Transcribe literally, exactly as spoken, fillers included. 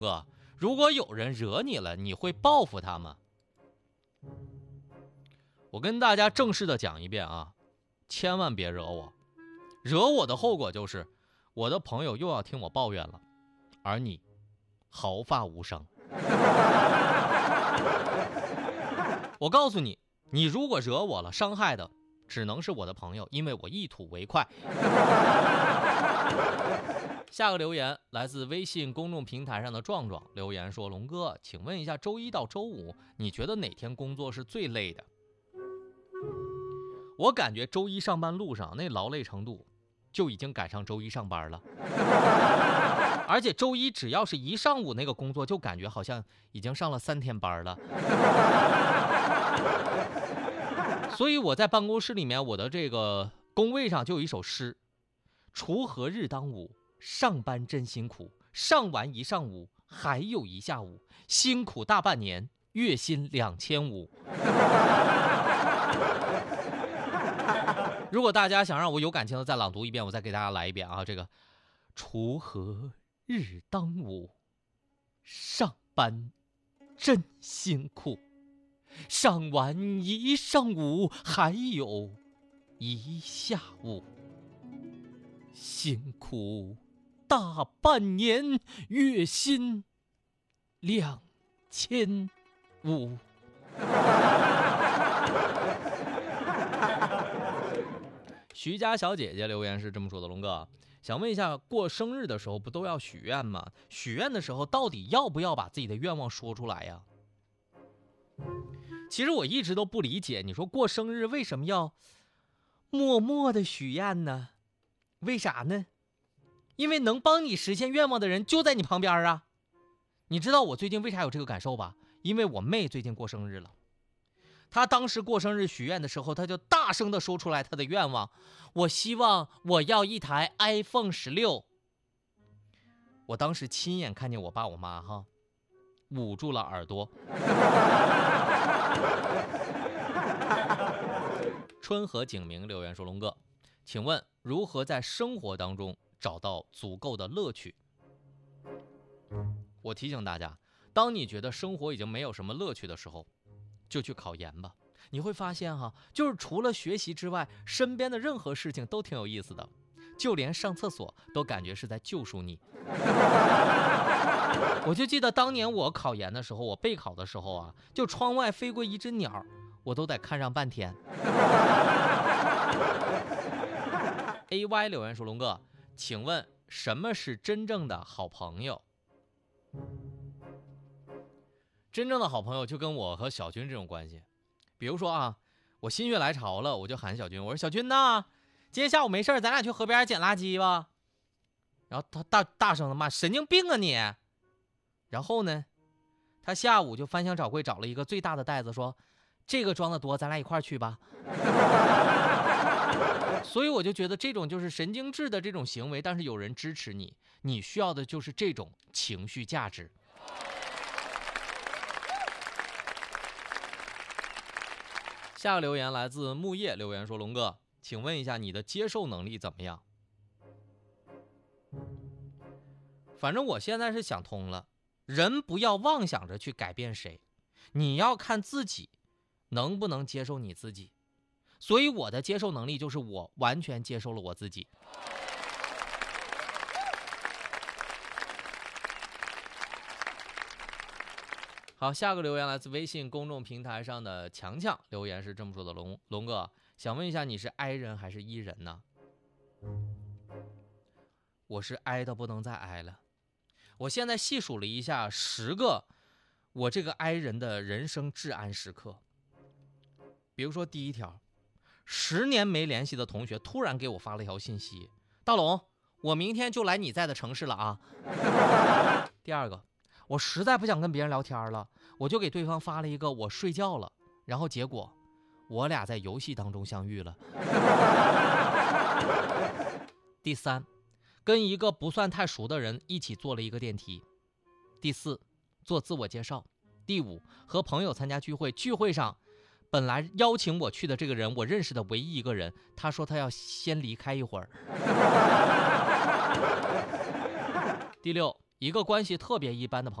哥，如果有人惹你了，你会报复他吗？我跟大家正式的讲一遍啊，千万别惹我，惹我的后果就是我的朋友又要听我抱怨了，而你毫发无伤。我告诉你，你如果惹我了，伤害的只能是我的朋友，因为我一吐为快。下个留言来自微信公众平台上的壮壮，留言说：龙哥，请问一下，周一到周五你觉得哪天工作是最累的？我感觉周一上班路上那劳累程度就已经赶上周一上班了，而且周一只要是一上午那个工作，就感觉好像已经上了三天班了。所以我在办公室里面，我的这个工位上就有一首诗：锄禾日当午，上班真辛苦，上完一上午还有一下午，辛苦大半年，月薪两千五。如果大家想让我有感情的再朗读一遍，我再给大家来一遍啊！这个锄禾日当午，上班真辛苦，上完一上午还有一下午，辛苦大半年，月薪两千五。徐家小姐姐留言是这么说的：龙哥，想问一下，过生日的时候不都要许愿吗？许愿的时候到底要不要把自己的愿望说出来呀？其实我一直都不理解，你说过生日为什么要默默的许愿呢？为啥呢？因为能帮你实现愿望的人就在你旁边啊。你知道我最近为啥有这个感受吧？因为我妹最近过生日了。他当时过生日许愿的时候，他就大声的说出来他的愿望：我希望我要一台 iPhone 十六。我当时亲眼看见我爸我妈哈捂住了耳朵。春和景明留言说：龙哥，请问如何在生活当中找到足够的乐趣？我提醒大家，当你觉得生活已经没有什么乐趣的时候，就去考研吧。你会发现哈，就是除了学习之外，身边的任何事情都挺有意思的，就连上厕所都感觉是在救赎你。我就记得当年我考研的时候，我备考的时候啊，就窗外飞过一只鸟，我都得看上半天。A Y 留言说：龙哥，请问什么是真正的好朋友？真正的好朋友就跟我和小军这种关系。比如说啊，我心血来潮了，我就喊小军，我说小军呐，今天下午没事咱俩去河边捡垃圾吧。然后他大大声的骂：神经病啊你！然后呢，他下午就翻箱找柜找了一个最大的袋子，说这个装的多，咱俩一块儿去吧。所以我就觉得这种就是神经质的这种行为，但是有人支持你，你需要的就是这种情绪价值。下个留言来自木叶，留言说：龙哥，请问一下你的接受能力怎么样？反正我现在是想通了，人不要妄想着去改变谁，你要看自己能不能接受你自己。所以我的接受能力就是我完全接受了我自己。好，下个留言来自微信公众平台上的强强，留言是这么说的：龙龙哥，想问一下，你是 I 人还是 E 人呢？我是 I 的不能再 I 了。我现在细数了一下，十个我这个 I 人的人生至暗时刻。比如说第一条，十年没联系的同学突然给我发了一条信息：大龙，我明天就来你在的城市了啊。第二个，我实在不想跟别人聊天了，我就给对方发了一个我睡觉了，然后结果我俩在游戏当中相遇了。第三，跟一个不算太熟的人一起坐了一个电梯。第四，做自我介绍。第五，和朋友参加聚会，聚会上本来邀请我去的这个人，我认识的唯一一个人，他说他要先离开一会儿。第六， 一个关系特别一般的朋友。